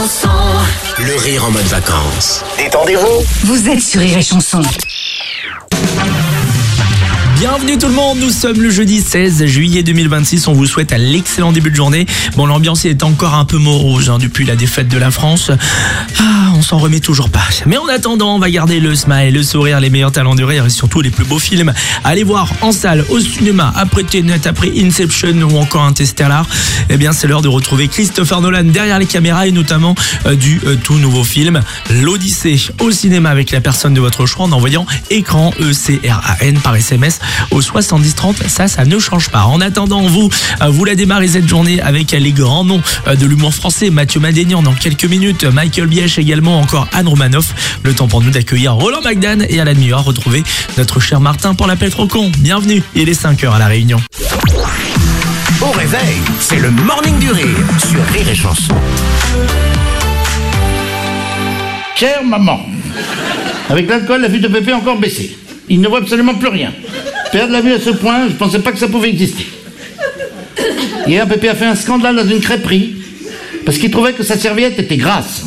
Le rire en mode vacances. Détendez-vous. Vous êtes sur Rire et Chanson. Bienvenue tout le monde, nous sommes le jeudi 16 juillet 2026, on vous souhaite un excellent début de journée. Bon, l'ambiance est encore un peu morose depuis la défaite de la France. On s'en remet toujours pas. Mais en attendant, on va garder le smile, le sourire, les meilleurs talents de rire et surtout les plus beaux films. Allez voir en salle, au cinéma, après Tenet, après Inception ou encore Interstellar. Eh bien, c'est l'heure de retrouver Christopher Nolan derrière les caméras et notamment du tout nouveau film L'Odyssée au cinéma avec la personne de votre choix en envoyant écran ECRAN par SMS au 7030, ça ne change pas. En attendant, vous la démarrez cette journée avec les grands noms de l'humour français, Mathieu Madénian dans quelques minutes, Michael Bièche également, encore Anne Romanoff. Le temps pour nous d'accueillir Roland McDan et à la demi-heure retrouver notre cher Martin pour l'appel trop con. Bienvenue, il est 5h à La Réunion. Au réveil, c'est le morning du rire sur Rire et Chanson. Chère maman, avec l'alcool, la vue de Pépé a encore baissé. Il ne voit absolument plus rien. Perdre la vue à ce point, je pensais pas que ça pouvait exister. Hier, Pépé a fait un scandale dans une crêperie parce qu'il trouvait que sa serviette était grasse.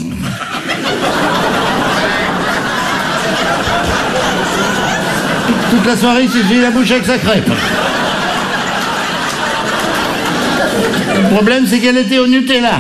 Toute la soirée, il s'est fait la bouche avec sa crêpe. Le problème, c'est qu'elle était au Nutella.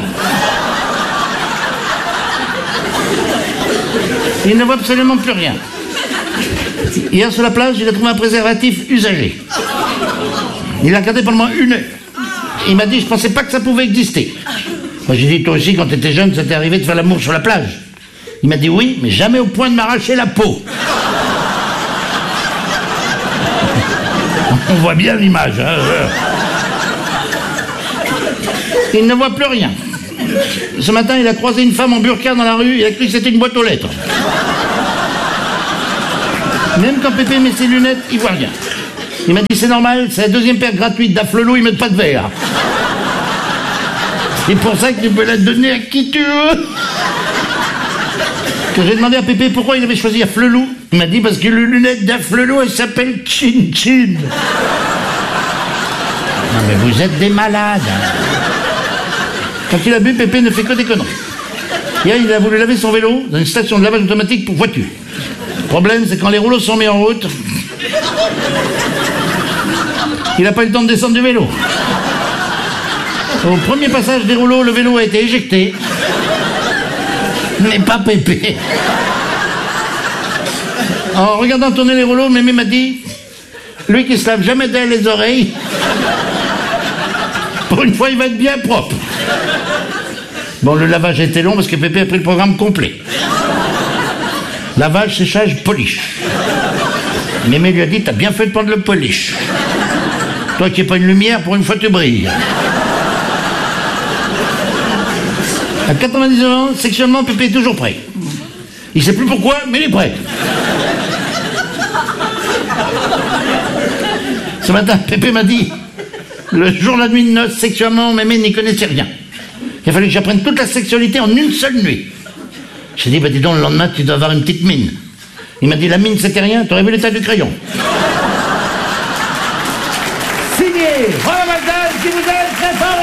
Il ne voit absolument plus rien. Hier, sur la plage, il a trouvé un préservatif usagé. Il l'a regardé pendant 1 heure. Il m'a dit, je pensais pas que ça pouvait exister. Moi, j'ai dit, toi aussi, quand t'étais jeune, ça t'est arrivé de faire l'amour sur la plage. Il m'a dit, oui, mais jamais au point de m'arracher la peau. On voit bien l'image, hein. Il ne voit plus rien. Ce matin, il a croisé une femme en burqa dans la rue, il a cru que c'était une boîte aux lettres. Même quand Pépé met ses lunettes, il voit rien. Il m'a dit, c'est normal, c'est la 2e paire gratuite d'Afflelou, ils mettent pas de verre. C'est pour ça que tu peux la donner à qui tu veux. Quand j'ai demandé à Pépé pourquoi il avait choisi Afflelou, il m'a dit, parce que les lunettes d'Afflelou, elles s'appellent Chin Chin. Non mais vous êtes des malades. Quand il a bu, Pépé ne fait que des conneries. Hier, il a voulu laver son vélo dans une station de lavage automatique pour voiture. Le problème, c'est quand les rouleaux sont mis en route, il n'a pas eu le temps de descendre du vélo. Au premier passage des rouleaux, le vélo a été éjecté. Mais pas Pépé. En regardant tourner les rouleaux, Mémé m'a dit, lui qui se lave jamais derrière les oreilles, pour une fois, il va être bien propre. Bon, le lavage a été long parce que Pépé a pris le programme complet. Lavage, séchage, polish. Mémé lui a dit, t'as bien fait de prendre le polish. Toi qui n'es pas une lumière, pour une fois tu brilles. À 99 ans, sexuellement, Pépé est toujours prêt. Il sait plus pourquoi, mais il est prêt. Ce matin, Pépé m'a dit, le jour, la nuit de noces, sexuellement, Mémé n'y connaissait rien. Il a fallu que j'apprenne toute la sexualité en une seule nuit. J'ai dit, bah dis donc, le lendemain, tu dois avoir une petite mine. Il m'a dit, la mine, c'était rien, t'aurais vu l'état du crayon. Signé Roland McDan qui vous aime très fort.